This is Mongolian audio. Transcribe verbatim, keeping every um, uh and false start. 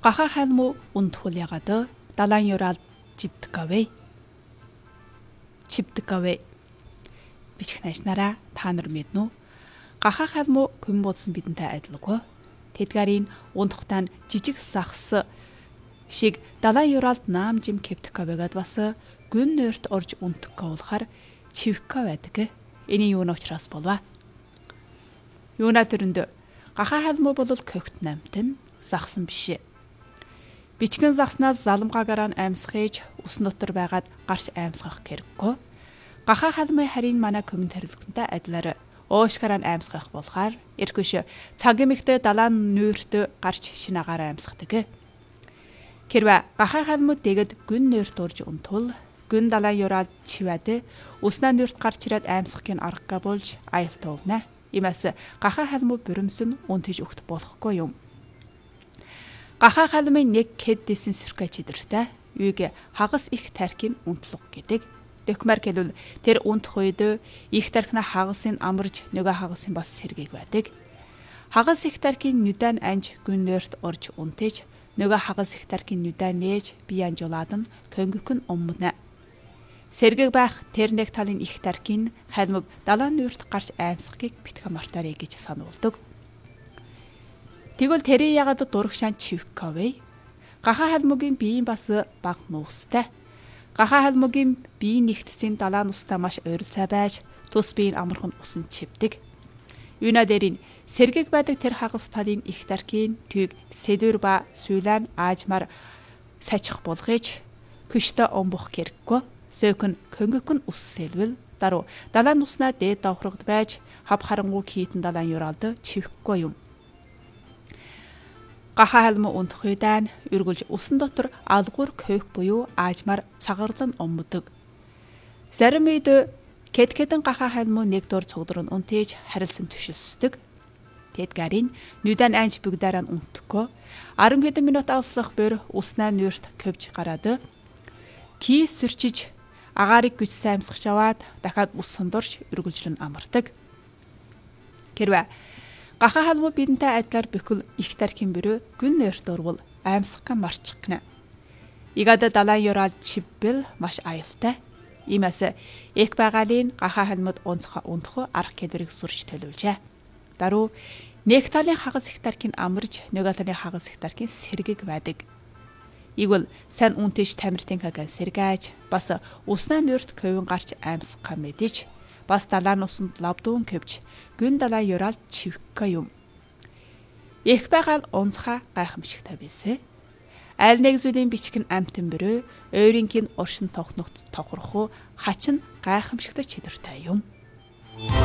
Gaha halmu unthul yagada dalan yoral чиптгавэ. чиптгавэ. Бичих найшнараа та нар мэднэ үү? Gaha halmu күн болсон бидэнтэй адилгүй. Тэдгэрийн унтхтаа жижиг сахс шиг далайн юралд наамжим кептгавэгэд бас гүн нойрт орж унтгав болохоор чивка байдаг. Эний юуны учраас болов? Юуна төрөнд Gaha halmu бол көгт намтэн сахсан биш. Бичгэн загснаас заламгаагаар аимсгаж усан дотор байгаад гарч аимсгах хэрэггүй. Gaha halmu харин манай коммент хариулттай адилаар оошкараа аимсгах болохоор эргүш цаг эмэгтэй далайн нүүрт гарч шинагаар аимсгадаг. Хэрвээ Gaha halmu дэгэд гүн нойрт урж унтвал гүн далайн юраад чивэд уснаа нүүрт гарч ирээд аимсгахын аргагүй болж аюултай болно. Иймээс Gaha halmu бүрэмсэн унтж өгт болохгүй юм. Gaha halmu нэг кэддсэн сүрхэ чидэртэй юуг хагас их тархин унтлог гэдэг. Докмар хэлвэл тэр унтх үед их тархина хагасын амарж нөгөө хагасын бас сэргийг байдаг. Хагас их тархин нүдэн анж гүн нойрт орж унтэж нөгөө хагас их тархин нүдэн нээж бие анжуулаад нь көнгөкн өмнө. Сэргийг байх тэр нэг талын их тархин халмыг далайн нүүрт гарч аимсахыг битгэн мартаарэ гэж сануулдаг. Тэгвэл тэрий ягаад дурагшаан чивкавэ? Gaha halmuгийн биеийн бас баг нуустай. Gaha halmuгийн биеийн нэгтсийн далайн устай маш ойролцоо байж тус биеийн амархан усан чивдэг. Юуна дээрийн сэргийг байдаг тэр хагас талын их тархин тийг сэдвэр ба сүйлэн аажмаар сачих болгож күштэй омбох хэрэггүй. Сөкөн көнгөкн ус сэлвэл даруу далайн уснаа дээд давхрагд байж хав харангуй хийтэн далайн юралд чивхгүй юм. Gaha halmu унтх үедээ үргэлж усан дотор алгуур кök буюу аажмаар цагаарлан омдог. Зарим үед кэдкэдэн Gaha halmu нэг дор цогдор нь унтиж харилсан түшилсдэг. Тэдгэрийн нүдэн анж бүгдээрээ унтхгүй арван хэдэн минут алслах бөр уснаа нүүрт көвж гараад кис сүрчиж агаарыг güç саймсгч аваад дахиад ус сондорч үргэлжлэн амардаг. Хэрвээ Gaha halmu бидэнтэй адилаар бүхэл их тархин бөрөө гүн нойрт урвал аимсгах марчихна. Игада далайн юраад чивбэл маш аюултай. Иймээс эк байгалийн Gaha halmud онцгой унтх арга кэдрийг сурч төлөвлөжээ. Даруу нэг талын хагас их тархин амарж нөгөө талын хагас их тархин сэргийг байдаг. Игвэл сайн үнтэйч тамиртын каган сэргээж бас уснаа нүүрт көвөн гарч аимсгах мэдэж бас далайн усанд лавдуун көвж гүн далайн юраад чивкка юм. Их байгаал онцгой гайхамшигтай байсан. Аль нэг зүйлийн бичгэн амтэн бөрөө ойрынхын оршин тогтногт тохрох хачин гайхамшигтай чидэртэй юм.